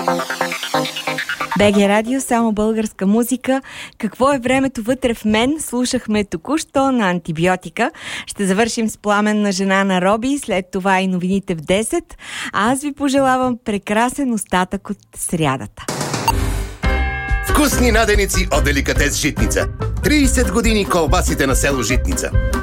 БГ Радио, само българска музика. Какво е времето вътре в мен? Слушахме току-що на Антибиотика. Ще завършим с Пламенна жена на Роби, след това и новините в 10. А аз ви пожелавам прекрасен остатък от срядата. Вкусни наденици от Деликатес Житница. 30 години колбасите на село Житница.